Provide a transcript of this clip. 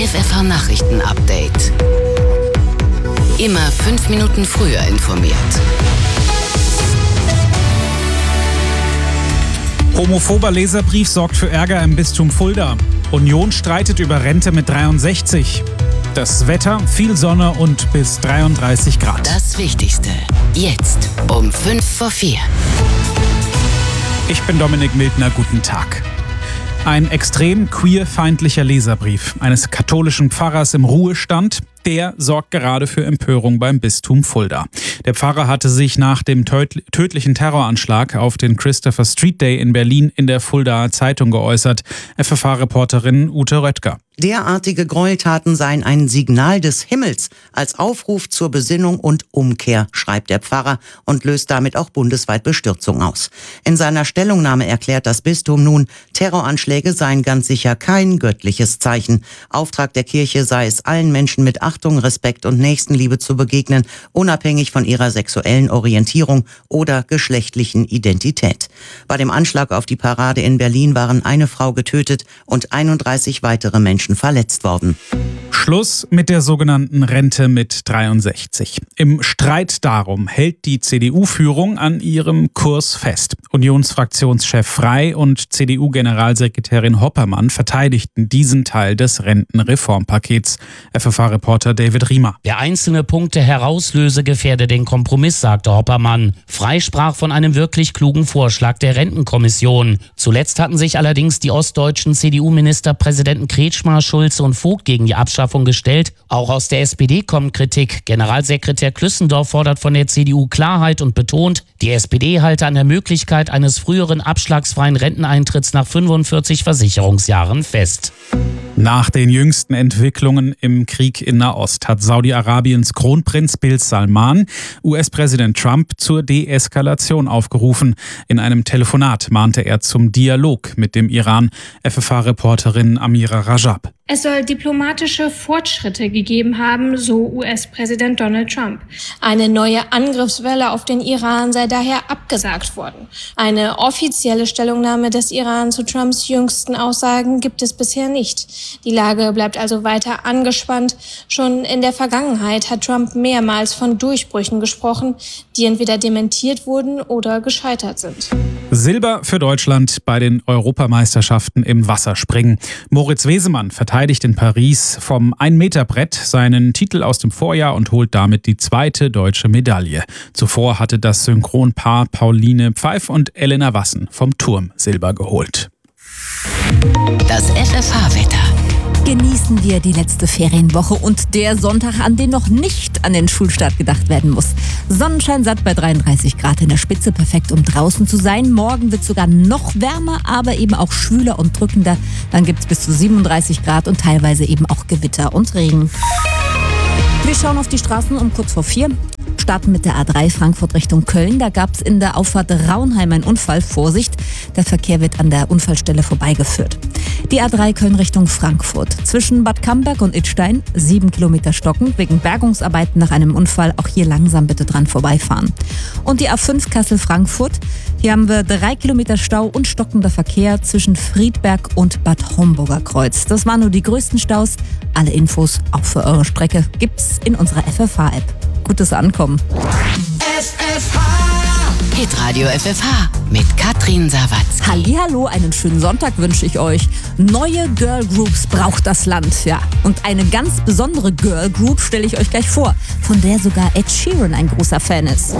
FFH Nachrichten Update. Immer 5 Minuten früher informiert. Homophober Leserbrief sorgt für Ärger im Bistum Fulda. Union streitet über Rente mit 63. Das Wetter, viel Sonne und bis 33 Grad. Das Wichtigste, jetzt um 3:55. Ich bin Dominik Mildner, guten Tag. Ein extrem queerfeindlicher Leserbrief eines katholischen Pfarrers im Ruhestand, der sorgt gerade für Empörung beim Bistum Fulda. Der Pfarrer hatte sich nach dem tödlichen Terroranschlag auf den Christopher Street Day in Berlin in der Fuldaer Zeitung geäußert. FFH-Reporterin Ute Röttger. Derartige Gräueltaten seien ein Signal des Himmels als Aufruf zur Besinnung und Umkehr, schreibt der Pfarrer und löst damit auch bundesweit Bestürzung aus. In seiner Stellungnahme erklärt das Bistum nun, Terroranschläge seien ganz sicher kein göttliches Zeichen. Auftrag der Kirche sei es, allen Menschen mit Achtung, Respekt und Nächstenliebe zu begegnen, unabhängig von ihrer sexuellen Orientierung oder geschlechtlichen Identität. Bei dem Anschlag auf die Parade in Berlin waren eine Frau getötet und 31 weitere Menschen verletzt worden. Schluss mit der sogenannten Rente mit 63. Im Streit darum hält die CDU-Führung an ihrem Kurs fest. Unionsfraktionschef Frey und CDU-Generalsekretärin Hoppermann verteidigten diesen Teil des Rentenreformpakets. FFH-Reporter David Riemer. Wer einzelne Punkte herauslöse, gefährde den Kompromiss, sagte Hoppermann. Frey sprach von einem wirklich klugen Vorschlag der Rentenkommission. Zuletzt hatten sich allerdings die ostdeutschen CDU-Ministerpräsidenten Kretschmer, Schulze und Vogt gegen die Abschaffung gestellt. Auch aus der SPD kommt Kritik. Generalsekretär Klüssendorf fordert von der CDU Klarheit und betont, die SPD halte an der Möglichkeit eines früheren abschlagsfreien Renteneintritts nach 45 Versicherungsjahren fest. Nach den jüngsten Entwicklungen im Krieg in Nahost hat Saudi-Arabiens Kronprinz Bin Salman US-Präsident Trump zur Deeskalation aufgerufen. In einem Telefonat mahnte er zum Dialog mit dem Iran. FFH-Reporterin Amira Rajab. Es soll diplomatische Fortschritte gegeben haben, so US-Präsident Donald Trump. Eine neue Angriffswelle auf den Iran sei daher abgesagt worden. Eine offizielle Stellungnahme des Iran zu Trumps jüngsten Aussagen gibt es bisher nicht. Die Lage bleibt also weiter angespannt. Schon in der Vergangenheit hat Trump mehrmals von Durchbrüchen gesprochen, die entweder dementiert wurden oder gescheitert sind. Silber für Deutschland bei den Europameisterschaften im Wasserspringen. Moritz Wesemann verteidigt in Paris vom 1-Meter-Brett seinen Titel aus dem Vorjahr und holt damit die 2. deutsche Medaille. Zuvor hatte das Synchronpaar Pauline Pfeif und Elena Wassen vom Turm Silber geholt. Das FFH-Wetter. Genießen wir die letzte Ferienwoche und der Sonntag, an dem noch nicht an den Schulstart gedacht werden muss. Sonnenschein satt bei 33 Grad in der Spitze, perfekt um draußen zu sein. Morgen wird sogar noch wärmer, aber eben auch schwüler und drückender. Dann gibt es bis zu 37 Grad und teilweise eben auch Gewitter und Regen. Wir schauen auf die Straßen um kurz vor 4. Starten mit der A3 Frankfurt Richtung Köln. Da gab es in der Auffahrt Raunheim einen Unfall. Vorsicht, der Verkehr wird an der Unfallstelle vorbeigeführt. Die A3 Köln Richtung Frankfurt. Zwischen Bad Camberg und Idstein 7 Kilometer stockend wegen Bergungsarbeiten nach einem Unfall. Auch hier langsam bitte dran vorbeifahren. Und die A5 Kassel-Frankfurt. Hier haben wir 3 Kilometer Stau und stockender Verkehr zwischen Friedberg und Bad Homburger Kreuz. Das waren nur die größten Staus. Alle Infos, auch für eure Strecke, gibt's in unserer FFH-App. Gutes Ankommen. Hitradio FFH mit Katrin Sawatzki. Hallihallo, einen schönen Sonntag wünsche ich euch. Neue Girl Groups braucht das Land, ja. Und eine ganz besondere Girl Group stelle ich euch gleich vor, von der sogar Ed Sheeran ein großer Fan ist.